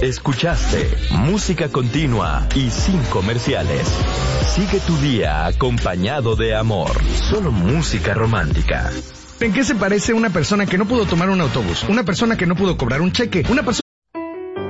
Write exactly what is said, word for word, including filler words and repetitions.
Escuchaste música continua y sin comerciales. Sigue tu día acompañado de amor. Solo música romántica. ¿En qué se parece una persona que no pudo tomar un autobús? Una persona que no pudo cobrar un cheque. Una persona